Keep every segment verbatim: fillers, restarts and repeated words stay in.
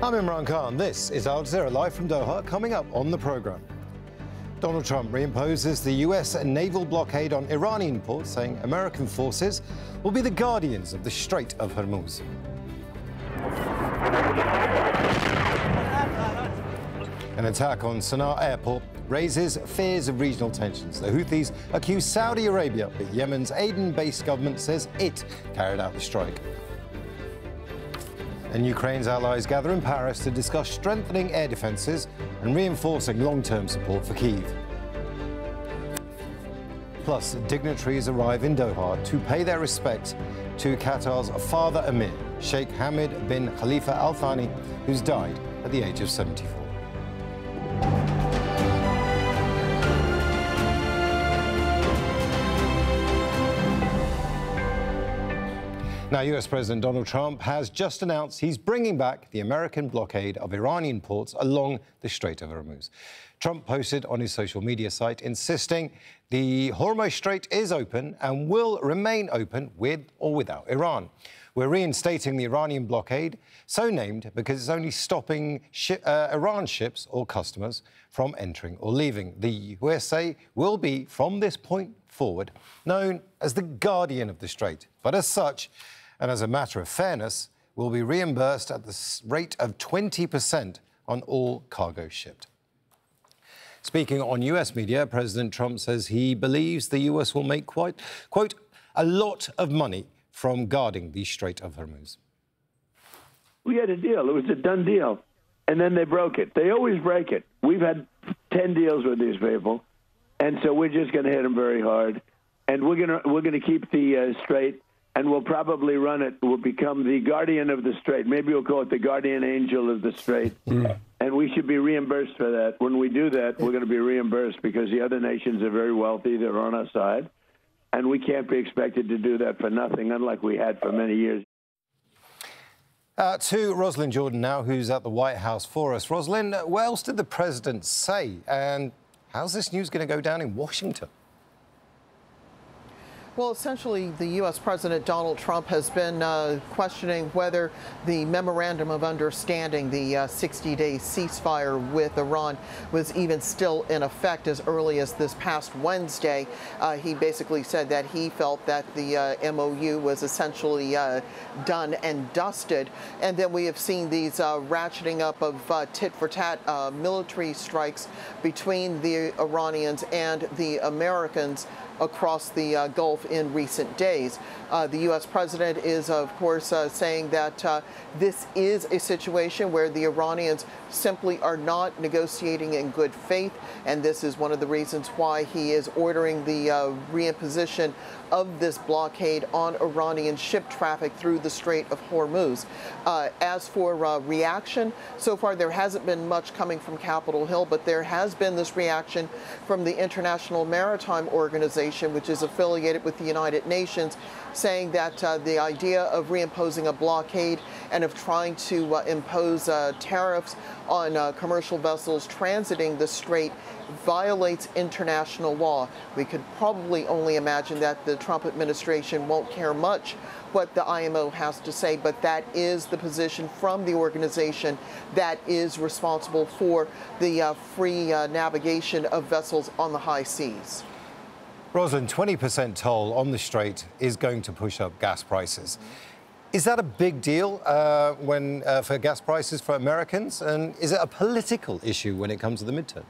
I'm Imran Khan. This is Al Jazeera live from Doha. Coming up on the programme, Donald Trump reimposes the U S naval blockade on Iranian ports, saying American forces will be the guardians of the Strait of Hormuz. An attack on Sana'a airport raises fears of regional tensions. The Houthis accuse Saudi Arabia, but Yemen's Aden-based government says it carried out the strike. And Ukraine's allies gather in Paris to discuss strengthening air defences and reinforcing long-term support for Kyiv. Plus, dignitaries arrive in Doha to pay their respects to Qatar's father Emir, Sheikh Hamad bin Khalifa Al Thani, who's died at the age of seventy-four. Now, U S President Donald Trump has just announced he's bringing back the American blockade of Iranian ports along the Strait of Hormuz. Trump posted on his social media site insisting the Hormuz Strait is open and will remain open with or without Iran. We're reinstating the Iranian blockade, so named because it's only stopping shi uh, Iran ships or customers from entering or leaving. The U S A will be, from this point forward, known as the guardian of the Strait. But as such, and as a matter of fairness, will be reimbursed at the rate of twenty percent on all cargo shipped. Speaking on U S media, President Trump says he believes the U S will make quite, quote, a lot of money from guarding the Strait of Hormuz. We had a deal. It was a done deal. And then they broke it. They always break it. We've had ten deals with these people. And so we're just going to hit them very hard. And we're going to we're going to keep the uh, strait. And we'll probably run it. We'll become the guardian of the strait. Maybe we'll call it the guardian angel of the strait. Mm. And we should be reimbursed for that. When we do that, we're going to be reimbursed because the other nations are very wealthy. They're on our side. And we can't be expected to do that for nothing, unlike we had for many years. Uh, to Rosalyn Jordan now, who's at the White House for us. Rosalyn, what else did the president say? And how's this news going to go down in Washington? Well, essentially, the U S President Donald Trump has been uh, questioning whether the Memorandum of Understanding, the sixty-day uh, ceasefire with Iran, was even still in effect as early as this past Wednesday. Uh, he basically said that he felt that the uh, M O U was essentially uh, done and dusted. And then we have seen these uh, ratcheting up of uh, tit-for-tat uh, military strikes between the Iranians and the Americans across the uh, Gulf in recent days. Uh, the U S president is, of course, uh, saying that uh, this is a situation where the Iranians simply are not negotiating in good faith, and this is one of the reasons why he is ordering the uh, reimposition of this blockade on Iranian ship traffic through the Strait of Hormuz. Uh, as for uh, reaction, so far there hasn't been much coming from Capitol Hill, but there has been this reaction from the International Maritime Organization, which is affiliated with the United Nations, saying that uh, the idea of reimposing a blockade and of trying to uh, impose uh, tariffs on uh, commercial vessels transiting the strait violates international law. We could probably only imagine that the Trump administration won't care much what the I M O has to say, but that is the position from the organization that is responsible for the uh, free uh, navigation of vessels on the high seas. Rosalyn, twenty percent toll on the Strait is going to push up gas prices. Is that a big deal uh, when uh, for gas prices for Americans? And is it a political issue when it comes to the midterms?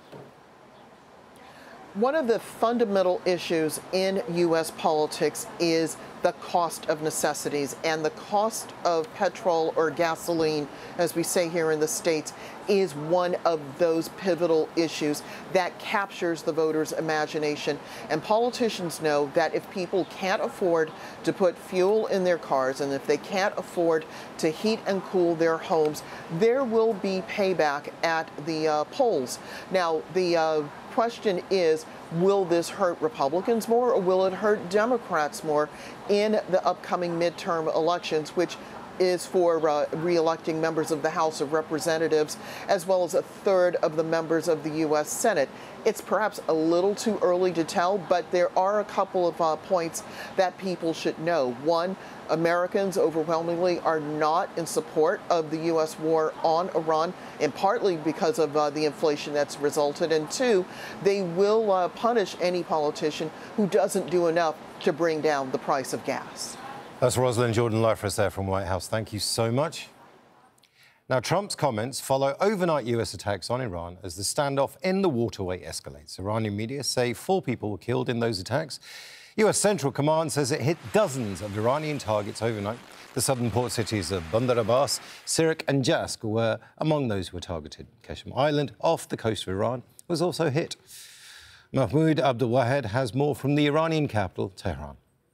One of the fundamental issues in U S politics is the cost of necessities, and the cost of petrol or gasoline, as we say here in the States, is one of those pivotal issues that captures the voters' imagination. And politicians know that if people can't afford to put fuel in their cars, and if they can't afford to heat and cool their homes, there will be payback at the uh, polls. Now, the uh, question is, will this hurt Republicans more, or will it hurt Democrats more in the upcoming midterm elections, which is for uh, re-electing members of the House of Representatives, as well as a third of the members of the U S Senate. It's perhaps a little too early to tell, but there are a couple of uh, points that people should know. One, Americans overwhelmingly are not in support of the U S war on Iran, and partly because of uh, the inflation that's resulted. And two, they will uh, punish any politician who doesn't do enough to bring down the price of gas. That's Rosalind Jordan live for us there from White House. Thank you so much. Now, Trump's comments follow overnight U S attacks on Iran as the standoff in the waterway escalates. Iranian media say four people were killed in those attacks. U S Central Command says it hit dozens of Iranian targets overnight. The southern port cities of Bandar Abbas, Sirak and Jask were among those who were targeted. Qeshm Island, off the coast of Iran, was also hit. Mahmoud Abdulwahed has more from the Iranian capital, Tehran.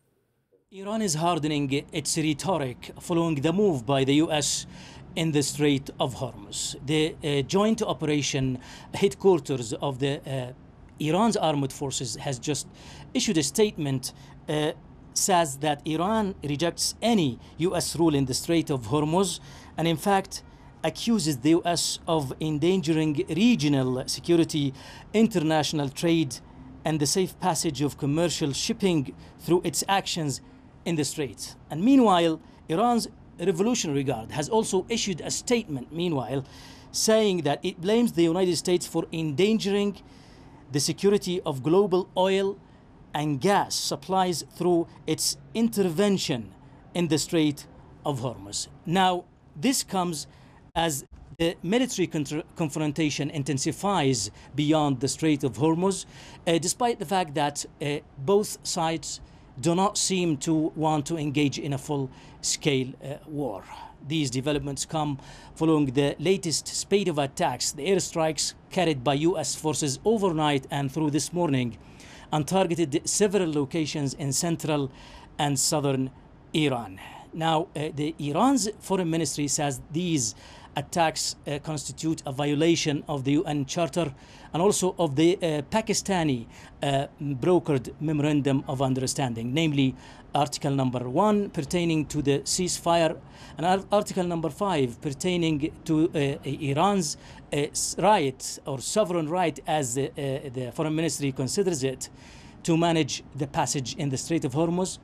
Iran is hardening its rhetoric following the move by the U S in the Strait of Hormuz. The uh, joint operation headquarters of the uh, Iran's armed forces has just issued a statement uh, says that Iran rejects any U S rule in the Strait of Hormuz and in fact accuses the U S of endangering regional security, international trade and the safe passage of commercial shipping through its actions in the Strait. And meanwhile, Iran's Revolutionary Guard has also issued a statement, meanwhile, saying that it blames the United States for endangering the security of global oil and gas supplies through its intervention in the Strait of Hormuz. Now, this comes as the military confrontation intensifies beyond the Strait of Hormuz, uh, despite the fact that uh, both sides do not seem to want to engage in a full-scale uh, war. These developments come following the latest spate of attacks, the airstrikes carried by U S forces overnight and through this morning, and targeted several locations in central and southern Iran. Now, uh, the Iran's foreign ministry says these attacks uh, constitute a violation of the U N Charter and also of the uh, Pakistani uh, brokered Memorandum of Understanding, namely Article number one pertaining to the ceasefire and ar Article number five pertaining to uh, Iran's uh, right or sovereign right, as the, uh, the Foreign Ministry considers it, to manage the passage in the Strait of Hormuz.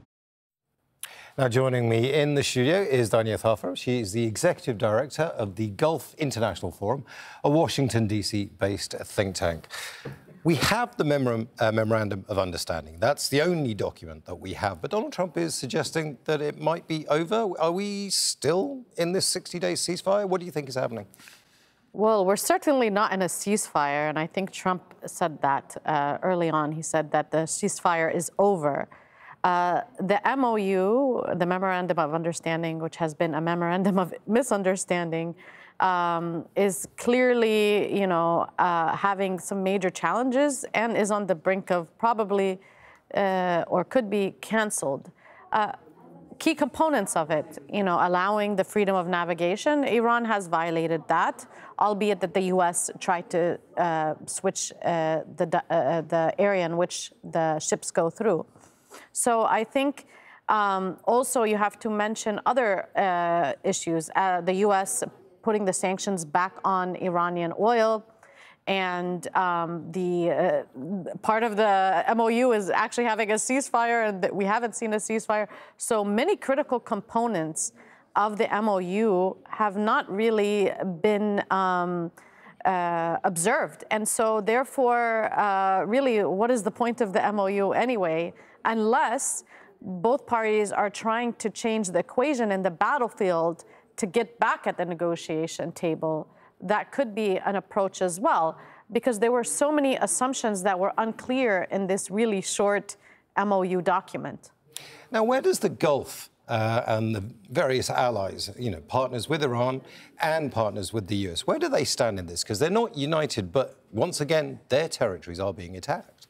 Now, joining me in the studio is Dania Thafer. She is the Executive Director of the Gulf International Forum, a Washington, D C-based think tank. We have the memor uh, Memorandum of Understanding. That's the only document that we have. But Donald Trump is suggesting that it might be over. Are we still in this sixty-day ceasefire? What do you think is happening? Well, we're certainly not in a ceasefire, and I think Trump said that uh, early on. He said that the ceasefire is over. Uh, the M O U, the Memorandum of Understanding, which has been a memorandum of misunderstanding, um, is clearly, you know, uh, having some major challenges and is on the brink of probably uh, or could be canceled. Uh, key components of it, you know, allowing the freedom of navigation, Iran has violated that, albeit that the U S tried to uh, switch uh, the, uh, the area in which the ships go through. So I think um, also you have to mention other uh, issues. Uh, the U S putting the sanctions back on Iranian oil, and um, the uh, part of the M O U is actually having a ceasefire, and we haven't seen a ceasefire. So many critical components of the M O U have not really been um, Uh, observed. And so therefore, uh, really, what is the point of the M O U anyway, unless both parties are trying to change the equation in the battlefield to get back at the negotiation table? That could be an approach as well, because there were so many assumptions that were unclear in this really short M O U document. Now, where does the Gulf Uh, and the various allies, you know, partners with Iran and partners with the U S, where do they stand in this? Because they're not united, but once again, their territories are being attacked.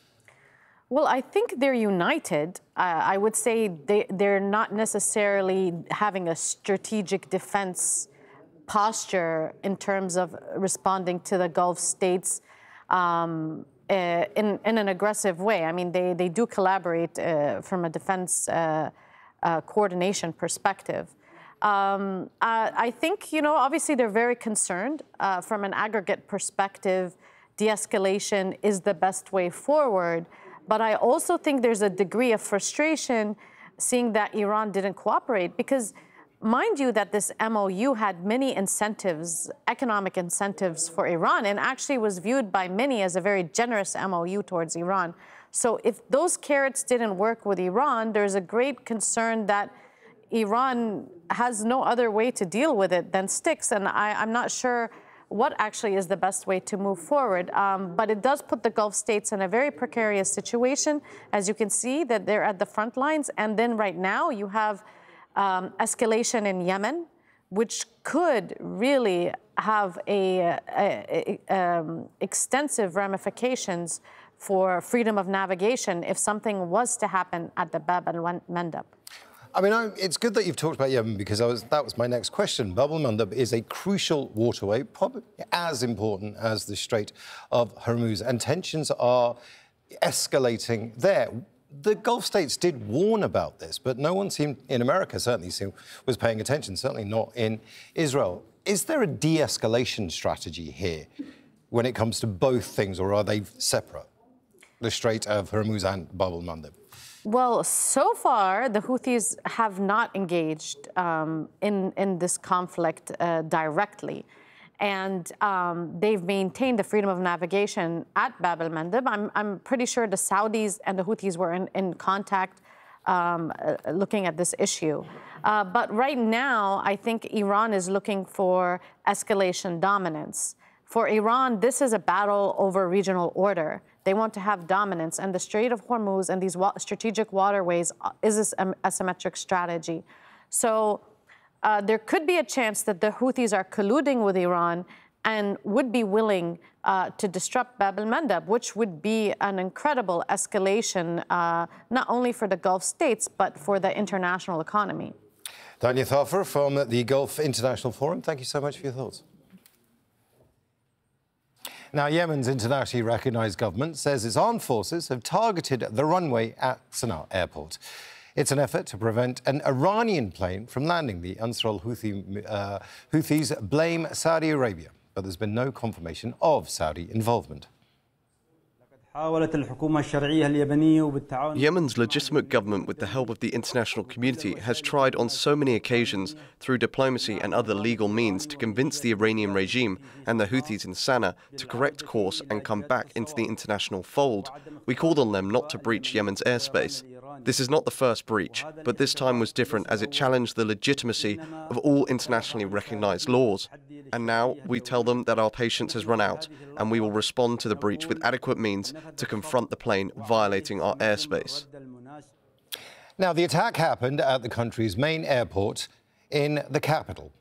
Well, I think they're united. Uh, I would say they, they're not necessarily having a strategic defense posture in terms of responding to the Gulf states um, uh, in, in an aggressive way. I mean, they, they do collaborate uh, from a defense uh, Uh, coordination perspective. Um, uh, I think, you know, obviously they're very concerned uh, from an aggregate perspective. De-escalation is the best way forward. But I also think there's a degree of frustration seeing that Iran didn't cooperate, because mind you that this M O U had many incentives, economic incentives for Iran, and actually was viewed by many as a very generous M O U towards Iran. So if those carrots didn't work with Iran, there's a great concern that Iran has no other way to deal with it than sticks. And I, I'm not sure what actually is the best way to move forward. Um, but it does put the Gulf states in a very precarious situation. As you can see, that they're at the front lines. And then right now you have um, escalation in Yemen, which could really have a, a, a um, extensive ramifications for freedom of navigation if something was to happen at the Bab al-Mandab. I mean, I, it's good that you've talked about Yemen, because I was, that was my next question. Bab al-Mandab is a crucial waterway, probably as important as the Strait of Hormuz, and tensions are escalating there. The Gulf states did warn about this, but no one seemed, in America certainly, seemed, was paying attention, certainly not in Israel. Is there a de-escalation strategy here when it comes to both things, or are they separate, the Strait of Hormuz and Bab al-Mandab? Well, so far, the Houthis have not engaged um, in, in this conflict uh, directly. And um, they've maintained the freedom of navigation at Bab al-Mandab. I'm, I'm pretty sure the Saudis and the Houthis were in, in contact um, uh, looking at this issue. Uh, but right now, I think Iran is looking for escalation dominance. For Iran, this is a battle over regional order. They want to have dominance, and the Strait of Hormuz and these wa strategic waterways is this um, asymmetric strategy. So uh, there could be a chance that the Houthis are colluding with Iran and would be willing uh, to disrupt Bab al-Mandab, which would be an incredible escalation, uh, not only for the Gulf states, but for the international economy. Dania Thafer from the Gulf International Forum, thank you so much for your thoughts. Now, Yemen's internationally recognized government says its armed forces have targeted the runway at Sana'a airport. It's an effort to prevent an Iranian plane from landing. The Ansar al-Houthi uh, Houthis blame Saudi Arabia, but there's been no confirmation of Saudi involvement. Yemen's legitimate government, with the help of the international community, has tried on so many occasions through diplomacy and other legal means to convince the Iranian regime and the Houthis in Sana'a to correct course and come back into the international fold. We called on them not to breach Yemen's airspace. This is not the first breach, but this time was different as it challenged the legitimacy of all internationally recognized laws. And now we tell them that our patience has run out, and we will respond to the breach with adequate means to confront the plane violating our airspace. Now, the attack happened at the country's main airport in the capital.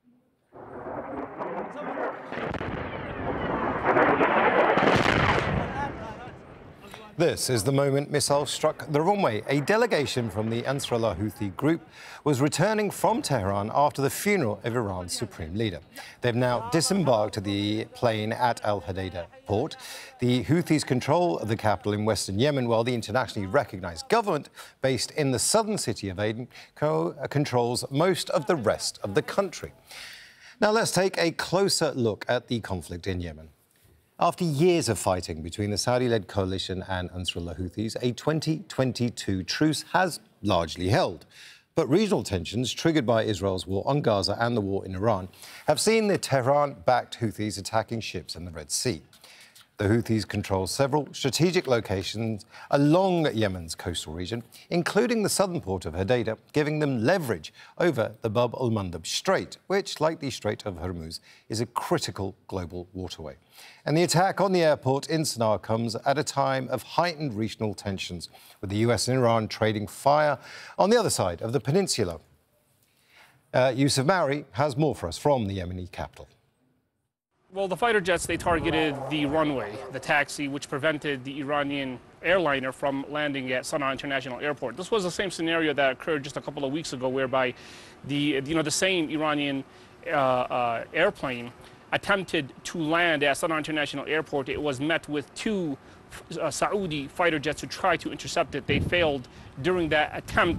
This is the moment missiles struck the runway. A delegation from the Ansar al-Houthi group was returning from Tehran after the funeral of Iran's supreme leader. They've now disembarked the plane at Al Hodeida port. The Houthis control the capital in western Yemen, while the internationally recognized government based in the southern city of Aden co controls most of the rest of the country. Now let's take a closer look at the conflict in Yemen. After years of fighting between the Saudi-led coalition and Ansar al-Houthis, a twenty twenty-two truce has largely held. But regional tensions triggered by Israel's war on Gaza and the war in Iran have seen the Tehran-backed Houthis attacking ships in the Red Sea. The Houthis control several strategic locations along Yemen's coastal region, including the southern port of Hodeida, giving them leverage over the Bab al-Mandab Strait, which, like the Strait of Hormuz, is a critical global waterway. And the attack on the airport in Sana'a comes at a time of heightened regional tensions, with the U S and Iran trading fire on the other side of the peninsula. Uh, Yusuf Mauri has more for us from the Yemeni capital. Well, the fighter jets, they targeted the runway, the taxi, which prevented the Iranian airliner from landing at Sana'a International Airport. This was the same scenario that occurred just a couple of weeks ago, whereby the, you know, the same Iranian uh, uh, airplane attempted to land at Sana'a International Airport. It was met with two uh, Saudi fighter jets who tried to intercept it. They failed during that attempt.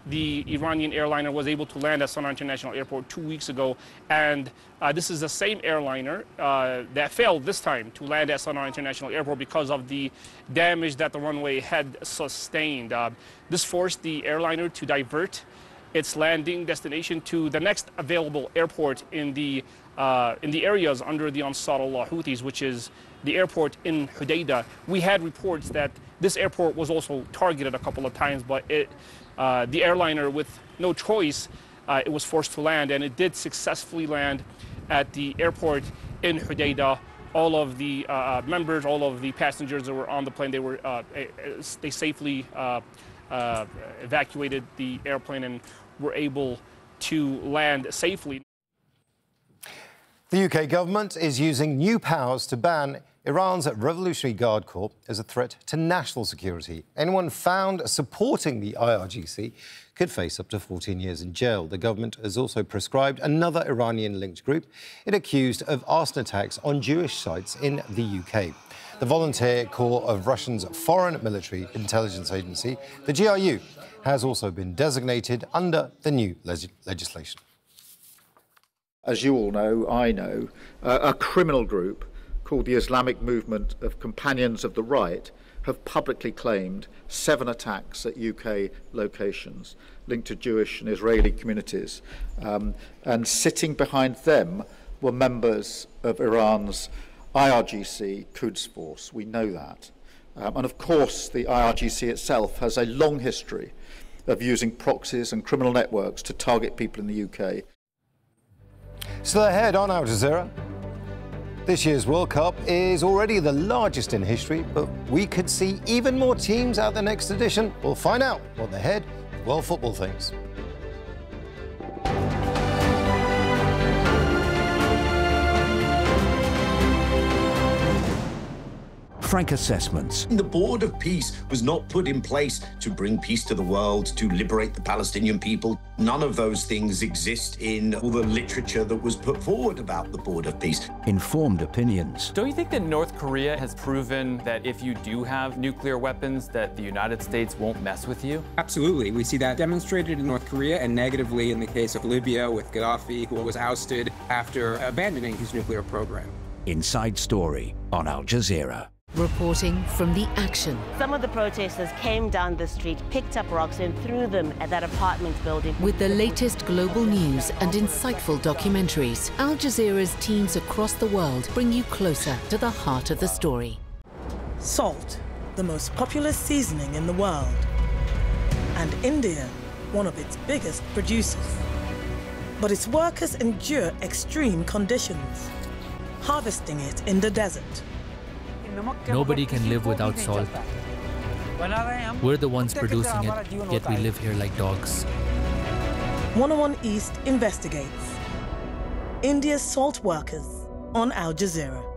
the Iranian airliner was able to land at Sana'a International Airport two weeks ago, and uh, this is the same airliner uh, that failed this time to land at Sana'a International Airport because of the damage that the runway had sustained. Uh, this forced the airliner to divert its landing destination to the next available airport in the uh, in the areas under the Ansarullah Houthis, which is the airport in Hodeidah. We had reports that this airport was also targeted a couple of times, but it, uh, the airliner, with no choice, uh, it was forced to land, and it did successfully land at the airport in Hodeidah. All of the uh, members, all of the passengers that were on the plane, they were uh, they safely uh, uh, evacuated the airplane and were able to land safely. The U K government is using new powers to ban Iran's Revolutionary Guard Corps as a threat to national security. Anyone found supporting the I R G C could face up to fourteen years in jail. The government has also proscribed another Iranian-linked group it accused of arson attacks on Jewish sites in the U K. The Volunteer Corps of Russia's Foreign Military Intelligence Agency, the G R U, has also been designated under the new leg legislation. As you all know, I know, uh, a criminal group called the Islamic Movement of Companions of the Right have publicly claimed seven attacks at U K locations linked to Jewish and Israeli communities. Um, and sitting behind them were members of Iran's I R G C Quds Force. We know that. Um, and of course, the I R G C itself has a long history of using proxies and criminal networks to target people in the U K. Still ahead on Al Jazeera. This year's World Cup is already the largest in history, but we could see even more teams at the next edition. We'll find out what the head of World Football thinks. Frank assessments. The Board of Peace was not put in place to bring peace to the world, to liberate the Palestinian people. None of those things exist in all the literature that was put forward about the Board of Peace. Informed opinions. Don't you think that North Korea has proven that if you do have nuclear weapons, that the United States won't mess with you? Absolutely. We see that demonstrated in North Korea and negatively in the case of Libya with Gaddafi, who was ousted after abandoning his nuclear program. Inside Story on Al Jazeera. Reporting from the action. Some of the protesters came down the street, picked up rocks and threw them at that apartment building. With the latest global news and insightful documentaries, Al Jazeera's teams across the world bring you closer to the heart of the story. Salt, the most popular seasoning in the world. And India, one of its biggest producers. But its workers endure extreme conditions, harvesting it in the desert. Nobody can live without salt. We're the ones producing it, yet we live here like dogs. one oh one East investigates. India's salt workers on Al Jazeera.